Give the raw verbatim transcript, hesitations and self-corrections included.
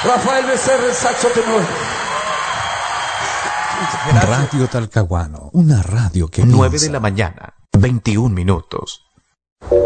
Rafael Becerra, el saxo tenor. Radio Talcahuano, una radio que nueve piensa. de la mañana, veintiún minutos.